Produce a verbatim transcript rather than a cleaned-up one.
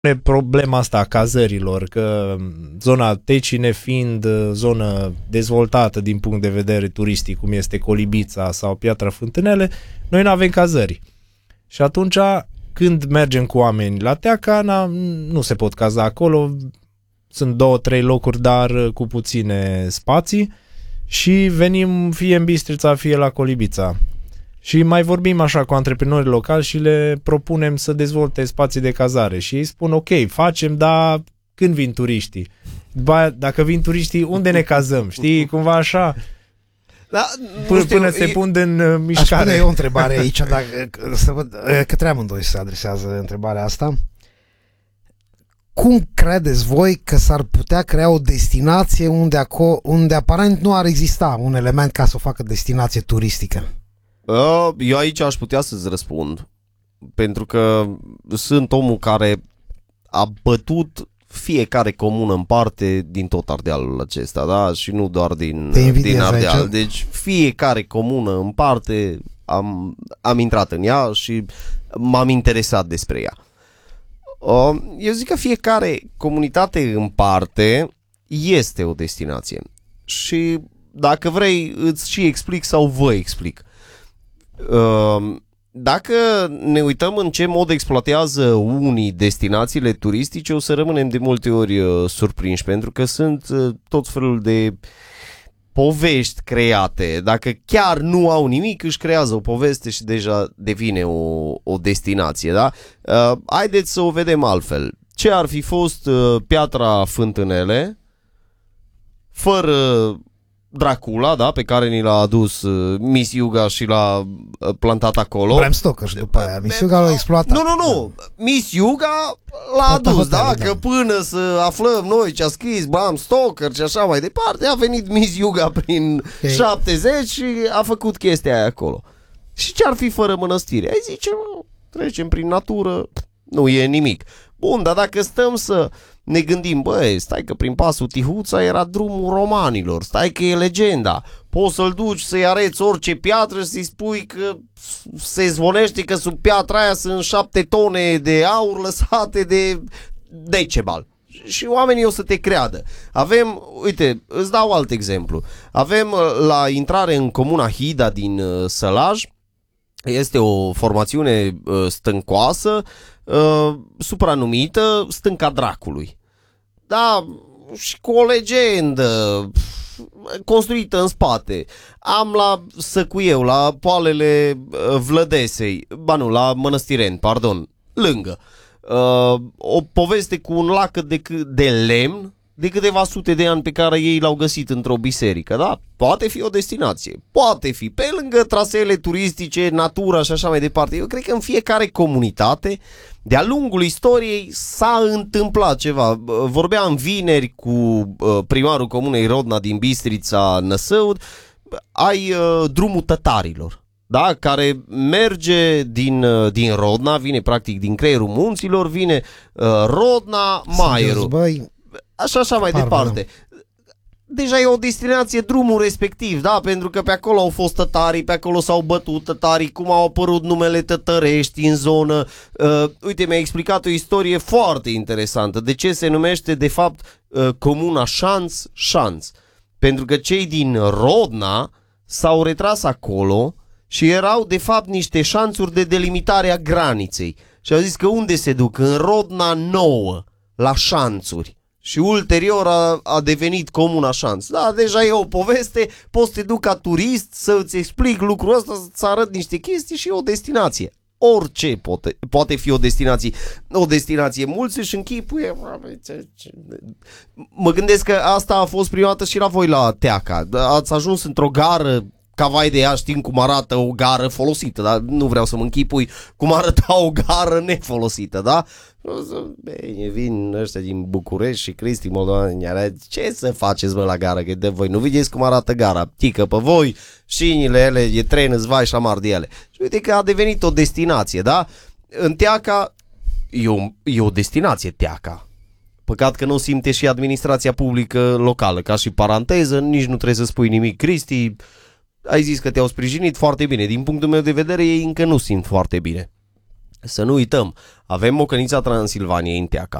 problema asta a cazărilor, că zona Tecine fiind zonă dezvoltată din punct de vedere turistic, cum este Colibița sau Piatra Fântânele, noi nu avem cazări. Și atunci, când mergem cu oameni la Teaca, nu se pot caza acolo, sunt două, trei locuri, dar cu puține spații și venim fie în Bistrița, fie la Colibița. Și mai vorbim așa cu antreprenori locali și le propunem să dezvolte spații de cazare și ei spun ok, facem, dar când vin turiștii? Ba, dacă vin turiștii, unde ne cazăm? Știi, cumva așa, da, până, știu, până se e, pun în uh, mișcare. Aș pune eu o întrebare aici, dacă, să văd, către amândoi se adresează întrebarea asta. Cum credeți voi că s-ar putea crea o destinație unde, aco, unde aparent nu ar exista un element ca să o facă destinație turistică? Eu aici aș putea să-ți răspund, pentru că sunt omul care a bătut fiecare comună în parte din tot Ardealul acesta, da? Și nu doar din, din Ardeal. Aici? Deci fiecare comună în parte am, am intrat în ea și m-am interesat despre ea. Eu zic că fiecare comunitate în parte este o destinație și dacă vrei îți și explic sau vă explic. Dacă ne uităm în ce mod exploatează unii destinațiile turistice, o să rămânem de multe ori surprinși, pentru că sunt tot felul de povești create. Dacă chiar nu au nimic, își creează o poveste și deja devine o, o destinație, da? Haideți să o vedem altfel. Ce ar fi fost Piatra Fântânele fără Dracula, da, pe care ni l-a adus uh, Miss Yuga și l-a uh, plantat acolo. Bram Stoker și după aia Miss Yuga l-a exploatat. Nu, nu, nu. Miss Yuga l-a adus, hotel, da, da, că până să aflăm noi ce a scris Bram Stoker și așa mai departe, a venit Miss Yuga prin okay. șaptezeci și a făcut chestia aia acolo. Și ce ar fi fără mănăstire? Ai zice, mă, trecem prin natură, nu e nimic. Bun, dar dacă stăm să ne gândim, băi, stai că prin pasul Tihuța era drumul romanilor, stai că e legenda, poți să-l duci să-i areți orice piatră și să-i spui că se zvonește că sub piatra aia sunt șapte tone de aur lăsate de Decebal. Și oamenii o să te creadă. Avem, uite, îți dau alt exemplu, avem la intrare în comuna Hida din Sălaj, este o formațiune uh, stâncoasă, uh, supranumită Stânca Dracului. Da, și cu o legendă construită în spate. Am la Săcuieu, la poalele uh, Vlădesei, ba nu, la Mănăstireni, pardon, lângă. Uh, o poveste cu un lacăt de, de lemn de câteva sute de ani pe care ei l-au găsit într-o biserică, da? Poate fi o destinație, poate fi, pe lângă traseele turistice, natura și așa mai departe. Eu cred că în fiecare comunitate, de-a lungul istoriei, s-a întâmplat ceva. Vorbeam vineri cu primarul comunei Rodna din Bistrița Năsăud, ai uh, drumul tătarilor, da? Care merge din, uh, din Rodna, vine practic din creierul munților, vine uh, Rodna, Maierul. Așa, așa mai Par, departe. Deja e o destinație drumul respectiv, da? Pentru că pe acolo au fost tătarii, pe acolo s-au bătut tătarii, cum au apărut numele Tătărești în zonă. Uh, uite, mi-a explicat o istorie foarte interesantă. De ce se numește, de fapt, uh, comuna Șanț, Șanț. Pentru că cei din Rodna s-au retras acolo și erau, de fapt, niște șanțuri de delimitare a graniței. Și au zis că unde se duc? În Rodna Nouă, la șanțuri. Și ulterior a, a devenit comuna Șanț. Da, deja e o poveste, poți să te duc ca turist să-ți explic lucrul ăsta, să-ți arăt niște chestii și e o destinație. Orice poate, poate fi o destinație. O destinație, mulți își închipuie. Mă gândesc că asta a fost prima dată și la voi la Teaca. Ați ajuns într-o gară, ca vai de ea, știm cum arată o gară folosită, dar nu vreau să mă închipui cum arăta o gară nefolosită, da? Bine, vin ăștia din București și Cristi Moldovani, ce să faceți, bă, la gară, că de voi nu vedeți cum arată gara, tică pe voi, șinile ele, e tren, îți vai și amar de ele. Și uite că a devenit o destinație, da? În Teaca e o, e o destinație, Teaca. Păcat că nu simte și administrația publică locală, ca și paranteză, nici nu trebuie să spui nimic, Cristi. Ai zis că te-au sprijinit foarte bine. Din punctul meu de vedere, ei încă nu simt foarte bine. Să nu uităm, avem Mocănița Transilvaniei în Teaca,